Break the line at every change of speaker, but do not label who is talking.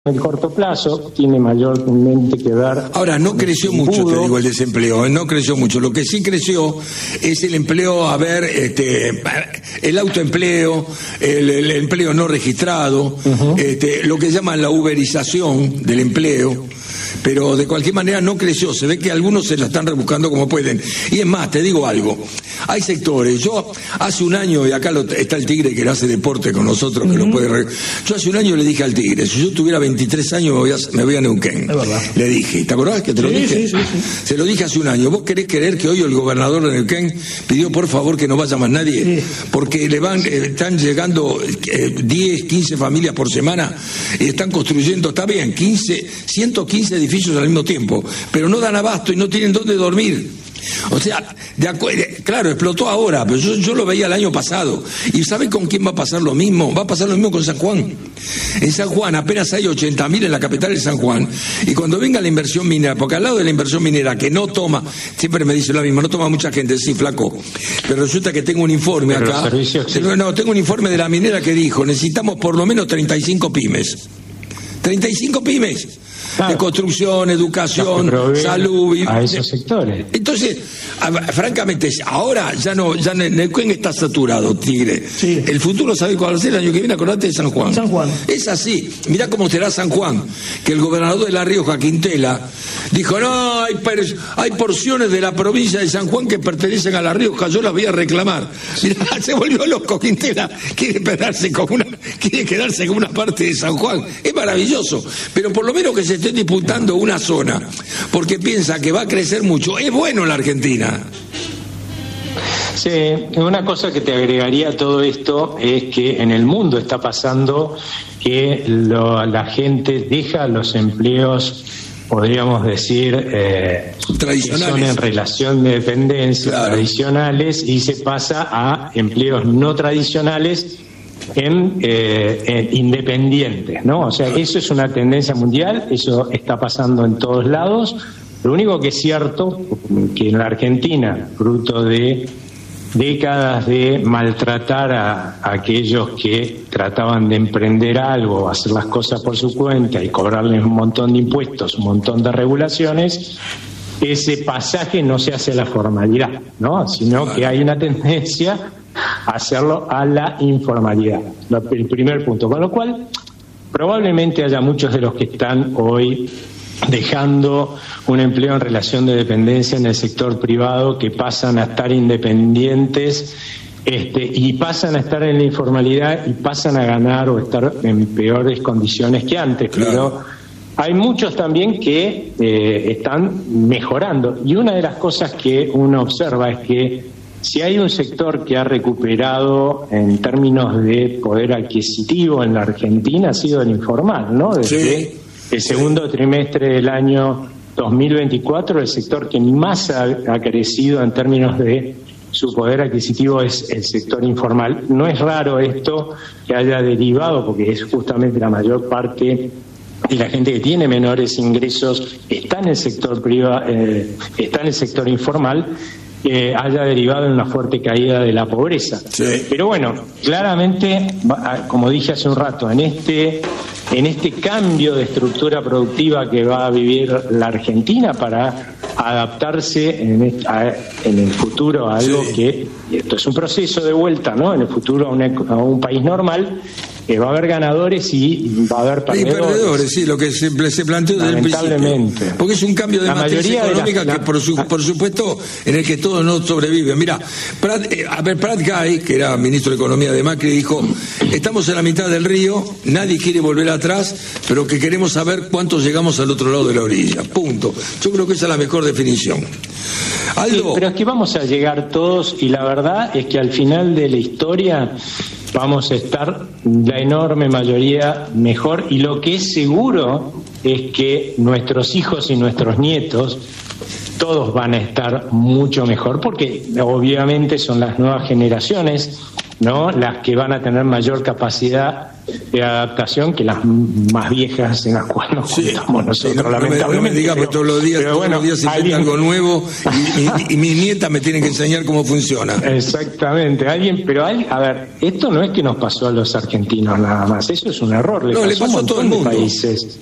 el corto plazo, tiene mayormente que ver...
Ahora, no creció mucho, te digo, el desempleo, no creció mucho. Lo que sí creció es el empleo, el autoempleo, el empleo no registrado, lo que llaman la uberización del empleo, pero de cualquier manera no creció. Se ve que algunos se la están rebuscando como pueden. Y es más, te digo algo, hay sectores, yo hace un año, y acá está el Tigre que hace deporte con nosotros, que lo puede... Yo hace un año le dije al Tigre, si yo tuviera 23 años me voy a Neuquén. Es verdad. Le dije, ¿te acordás que te lo dije? Sí. Se lo dije hace un año. ¿Vos querés creer que hoy el gobernador de Neuquén pidió por favor que no vaya más nadie? Sí. Porque están llegando 10, 15 familias por semana y están construyendo, está bien, 115 edificios al mismo tiempo, pero no dan abasto y no tienen dónde dormir. O sea, claro, explotó ahora, pero yo lo veía el año pasado. ¿Y sabe con quién va a pasar lo mismo? Va a pasar lo mismo con San Juan. En San Juan apenas hay 80.000 en la capital de San Juan. Y cuando venga la inversión minera, porque al lado de la inversión minera que no toma, siempre me dice lo mismo, no toma mucha gente, sí, flaco. Pero resulta que tengo un informe acá. Tengo un informe de la minera que dijo, necesitamos por lo menos 35 pymes. 35 pymes. Claro. De construcción, educación, salud
a esos sectores.
Entonces, francamente, ahora ya Neuquén está saturado, Tigre. Sí. El futuro, ¿sabe cuál va a ser? El año que viene, acordate de San Juan. Es así. Mirá cómo será San Juan, que el gobernador de La Rioja, Quintela, dijo, no, hay porciones de la provincia de San Juan que pertenecen a La Rioja, yo las voy a reclamar. Mirá, se volvió loco Quintela, quiere quedarse con una parte de San Juan. Es maravilloso, pero por lo menos que se esté disputando una zona, porque piensa que va a crecer mucho. Es bueno en la Argentina.
Sí, una cosa que te agregaría a todo esto es que en el mundo está pasando que la gente deja los empleos, podríamos decir, tradicionales, que son en relación de dependencia, claro, tradicionales, y se pasa a empleos no tradicionales en independientes, ¿no? O sea, eso es una tendencia mundial, eso está pasando en todos lados. Lo único que es cierto, que en la Argentina, fruto de décadas de maltratar a aquellos que trataban de emprender algo, hacer las cosas por su cuenta y cobrarles un montón de impuestos, un montón de regulaciones, ese pasaje no se hace a la formalidad, ¿no? Sino que hay una tendencia a hacerlo a la informalidad, el primer punto. Con lo cual, probablemente haya muchos de los que están hoy dejando un empleo en relación de dependencia en el sector privado, que pasan a estar independientes y pasan a estar en la informalidad y pasan a ganar o estar en peores condiciones que antes. Claro. Pero hay muchos también que están mejorando, y una de las cosas que uno observa es que si hay un sector que ha recuperado en términos de poder adquisitivo en la Argentina, ha sido el informal, ¿no? Desde el segundo trimestre del año 2024, el sector que más ha crecido en términos de su poder adquisitivo es el sector informal. No es raro esto que haya derivado, porque es justamente la mayor parte de la gente que tiene menores ingresos está en el sector privado, está en el sector informal, que haya derivado en una fuerte caída de la pobreza. Sí. Pero bueno, claramente, como dije hace un rato, en este cambio de estructura productiva que va a vivir la Argentina para adaptarse en el futuro a algo que, esto es un proceso de vuelta, ¿no? En el futuro a un país normal, va a haber ganadores y va a haber perdedores. Y perdedores,
sí, lo que se planteó desde el principio. Porque es un cambio de matriz económica que, por supuesto, en el que todos no sobreviven. Mira, Prat Guy, que era ministro de Economía de Macri, dijo, estamos en la mitad del río, nadie quiere volver atrás, pero que queremos saber cuántos llegamos al otro lado de la orilla. Punto. Yo creo que esa es la mejor definición. Aldo.
Sí, pero es que vamos a llegar todos, y la verdad es que al final de la historia vamos a estar la enorme mayoría mejor, y lo que es seguro es que nuestros hijos y nuestros nietos todos van a estar mucho mejor, porque obviamente son las nuevas generaciones ¿no? Las que van a tener mayor capacidad de adaptación que las más viejas en las cuales nos juntamos nosotros, lamentablemente.
No me digas, pero todos los días se inventa algo nuevo y mis nietas me tienen que enseñar cómo funciona.
Exactamente. A ver, esto no es que nos pasó a los argentinos nada más, eso es un error, le pasó a un montón de países.